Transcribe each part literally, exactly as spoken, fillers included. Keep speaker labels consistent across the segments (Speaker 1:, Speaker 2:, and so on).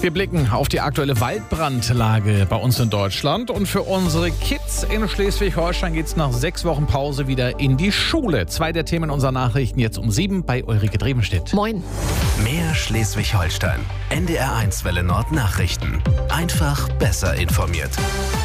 Speaker 1: Wir blicken auf die aktuelle Waldbrandlage bei uns in Deutschland. Und für unsere Kids in Schleswig-Holstein geht es nach sechs Wochen Pause wieder in die Schule. Zwei der Themen unserer Nachrichten jetzt um sieben bei Ulrike Drebenstedt.
Speaker 2: Moin.
Speaker 3: Mehr Schleswig-Holstein. N D R eins Welle Nord Nachrichten. Einfach besser informiert.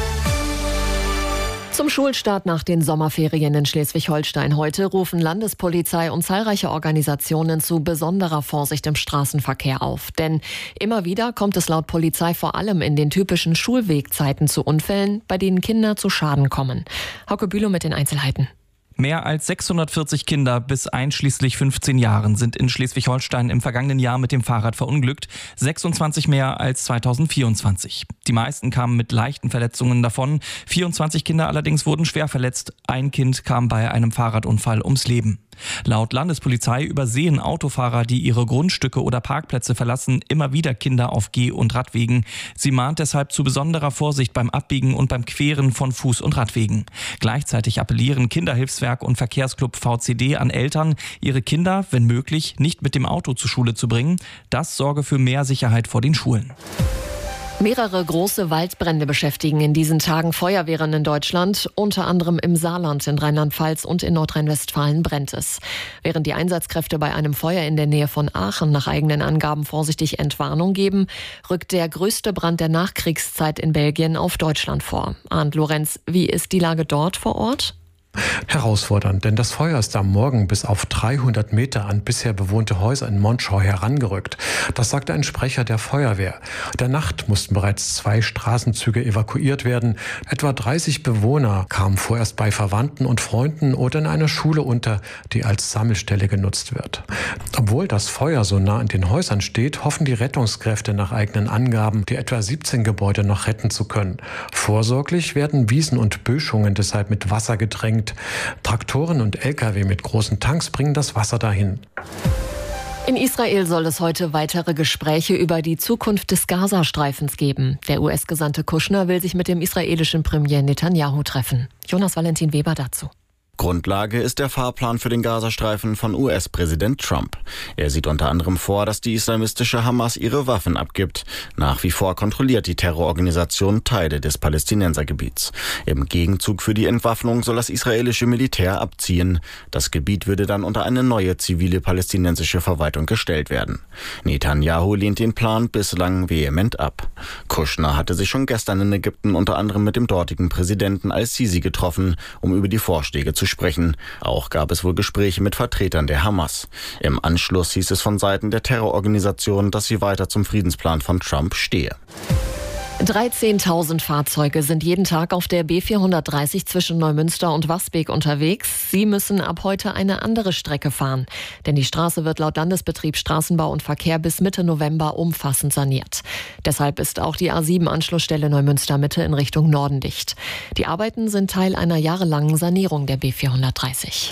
Speaker 2: Zum Schulstart nach den Sommerferien in Schleswig-Holstein heute rufen Landespolizei und zahlreiche Organisationen zu besonderer Vorsicht im Straßenverkehr auf. Denn immer wieder kommt es laut Polizei vor allem in den typischen Schulwegzeiten zu Unfällen, bei denen Kinder zu Schaden kommen. Hauke Bülow mit den Einzelheiten.
Speaker 4: Mehr als sechshundertvierzig Kinder bis einschließlich fünfzehn Jahren sind in Schleswig-Holstein im vergangenen Jahr mit dem Fahrrad verunglückt, sechsundzwanzig mehr als zweitausendvierundzwanzig. Die meisten kamen mit leichten Verletzungen davon, vierundzwanzig Kinder allerdings wurden schwer verletzt. Ein Kind kam bei einem Fahrradunfall ums Leben. Laut Landespolizei übersehen Autofahrer, die ihre Grundstücke oder Parkplätze verlassen, immer wieder Kinder auf Geh- und Radwegen. Sie mahnt deshalb zu besonderer Vorsicht beim Abbiegen und beim Queren von Fuß- und Radwegen. Gleichzeitig appellieren Kinderhilfswerk und Verkehrsclub V C D an Eltern, ihre Kinder, wenn möglich, nicht mit dem Auto zur Schule zu bringen. Das sorge für mehr Sicherheit vor den Schulen.
Speaker 2: Mehrere große Waldbrände beschäftigen in diesen Tagen Feuerwehren in Deutschland. Unter anderem im Saarland, in Rheinland-Pfalz und in Nordrhein-Westfalen brennt es. Während die Einsatzkräfte bei einem Feuer in der Nähe von Aachen nach eigenen Angaben vorsichtig Entwarnung geben, rückt der größte Brand der Nachkriegszeit in Belgien auf Deutschland vor. Arndt Lorenz, wie ist die Lage dort vor Ort?
Speaker 5: Herausfordernd, denn das Feuer ist am Morgen bis auf dreihundert Meter an bisher bewohnte Häuser in Monschau herangerückt. Das sagte ein Sprecher der Feuerwehr. In der Nacht mussten bereits zwei Straßenzüge evakuiert werden. Etwa dreißig Bewohner kamen vorerst bei Verwandten und Freunden oder in einer Schule unter, die als Sammelstelle genutzt wird. Obwohl das Feuer so nah an den Häusern steht, hoffen die Rettungskräfte nach eigenen Angaben, die etwa siebzehn Gebäude noch retten zu können. Vorsorglich werden Wiesen und Böschungen deshalb mit Wasser getränkt. Traktoren und L K W mit großen Tanks bringen das Wasser dahin.
Speaker 2: In Israel soll es heute weitere Gespräche über die Zukunft des Gazastreifens geben. Der U S-Gesandte Kushner will sich mit dem israelischen Premier Netanyahu treffen. Jonas Valentin Weber dazu.
Speaker 6: Grundlage ist der Fahrplan für den Gazastreifen von U S-Präsident Trump. Er sieht unter anderem vor, dass die islamistische Hamas ihre Waffen abgibt. Nach wie vor kontrolliert die Terrororganisation Teile des Palästinensergebiets. Im Gegenzug für die Entwaffnung soll das israelische Militär abziehen. Das Gebiet würde dann unter eine neue zivile palästinensische Verwaltung gestellt werden. Netanyahu lehnt den Plan bislang vehement ab. Kushner hatte sich schon gestern in Ägypten unter anderem mit dem dortigen Präsidenten al-Sisi getroffen, um über die Vorschläge zu sprechen. Auch gab es wohl Gespräche mit Vertretern der Hamas. Im Anschluss hieß es von Seiten der Terrororganisation, dass sie weiter zum Friedensplan von Trump stehe.
Speaker 2: dreizehntausend Fahrzeuge sind jeden Tag auf der B vierhundertdreißig zwischen Neumünster und Wasbeek unterwegs. Sie müssen ab heute eine andere Strecke fahren. Denn die Straße wird laut Landesbetrieb Straßenbau und Verkehr bis Mitte November umfassend saniert. Deshalb ist auch die A sieben Anschlussstelle Neumünster Mitte in Richtung Norden dicht. Die Arbeiten sind Teil einer jahrelangen Sanierung der B vierhundertdreißig.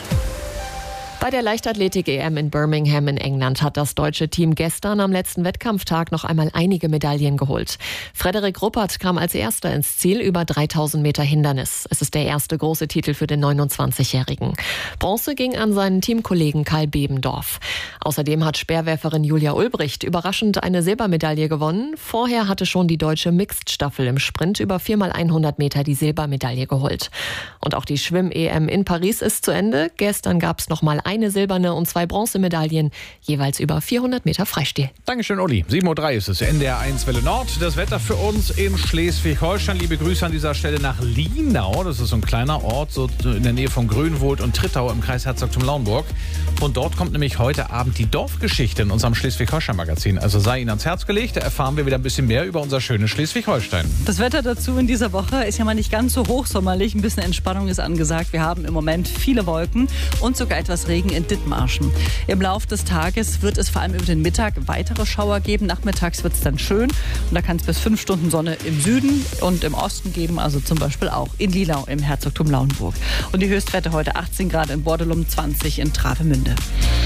Speaker 2: Bei der Leichtathletik-E M in Birmingham in England hat das deutsche Team gestern am letzten Wettkampftag noch einmal einige Medaillen geholt. Frederik Ruppert kam als Erster ins Ziel über dreitausend Meter Hindernis. Es ist der erste große Titel für den neunundzwanzigjährigen. Bronze ging an seinen Teamkollegen Karl Bebendorf. Außerdem hat Speerwerferin Julia Ulbricht überraschend eine Silbermedaille gewonnen. Vorher hatte schon die deutsche Mixed-Staffel im Sprint über vier mal hundert Meter die Silbermedaille geholt. Und auch die Schwimm-E M in Paris ist zu Ende. Gestern gab es noch mal eine silberne und zwei Bronzemedaillen, jeweils über vierhundert Meter Freistil.
Speaker 1: Dankeschön, Uli. sieben Uhr drei ist es, N D R eins Welle Nord. Das Wetter für uns in Schleswig-Holstein. Liebe Grüße an dieser Stelle nach Lienau. Das ist so ein kleiner Ort, so in der Nähe von Grünwohlt und Trittau im Kreis Herzogtum Lauenburg. Von dort kommt nämlich heute Abend die Dorfgeschichte in unserem Schleswig-Holstein-Magazin. Also sei Ihnen ans Herz gelegt, da erfahren wir wieder ein bisschen mehr über unser schönes Schleswig-Holstein.
Speaker 7: Das Wetter dazu in dieser Woche ist ja mal nicht ganz so hochsommerlich. Ein bisschen Entspannung ist angesagt. Wir haben im Moment viele Wolken und sogar etwas Regen in Dithmarschen. Im Laufe des Tages wird es vor allem über den Mittag weitere Schauer geben. Nachmittags wird es dann schön und da kann es bis fünf Stunden Sonne im Süden und im Osten geben, also zum Beispiel auch in Lielau im Herzogtum Lauenburg. Und die Höchstwerte heute achtzehn Grad in Bordelum, zwanzig in Travemünde.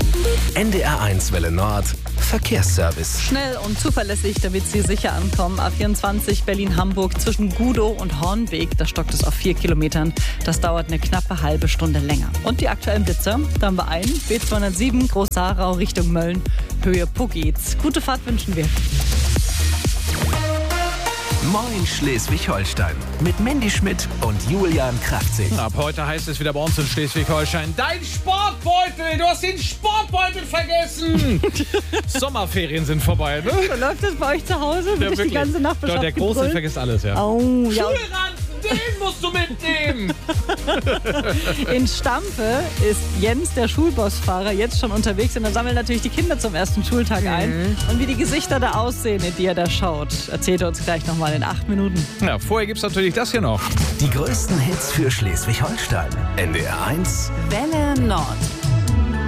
Speaker 3: N D R eins Welle Nord Verkehrsservice.
Speaker 7: Schnell und zuverlässig, damit Sie sicher ankommen. A vierundzwanzig Berlin-Hamburg zwischen Gudow und Hornweg. Da stockt es auf vier Kilometern. Das dauert eine knappe halbe Stunde länger. Und die aktuellen Blitzer, da haben wir einen. B zweihundertsieben Groß-Sarau Richtung Mölln. Höhe Puggitz. Gute Fahrt wünschen wir.
Speaker 3: Moin Schleswig-Holstein mit Mandy Schmidt und Julian Kraftzig.
Speaker 1: Ab heute heißt es wieder bei uns in Schleswig-Holstein: Dein Sportbeutel! Du hast den Sportbeutel vergessen! Sommerferien sind vorbei, ne?
Speaker 7: So läuft das bei euch zu Hause? Bin
Speaker 1: Ja,
Speaker 7: ich die
Speaker 1: wirklich.
Speaker 7: ganze Nachbarschaft
Speaker 1: Doch, der Große
Speaker 7: gebrüllt?
Speaker 1: vergisst alles, ja.
Speaker 7: Oh, ja.
Speaker 1: Schulranzen, den musst du mitnehmen!
Speaker 7: In Stampe ist Jens, der Schulbusfahrer, jetzt schon unterwegs und dann sammeln natürlich die Kinder zum ersten Schultag ein. Und wie die Gesichter da aussehen, in die er da schaut, erzählt er uns gleich nochmal in acht Minuten.
Speaker 1: Ja, vorher gibt's natürlich das hier noch.
Speaker 3: Die größten Hits für Schleswig-Holstein. N D R eins
Speaker 7: Welle Nord.